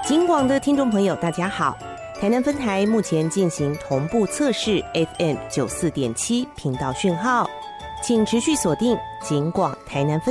警广的听众朋友大家好，台南分台目前进行同步测试 FM 94.7频道讯号，请持续锁定警广台南分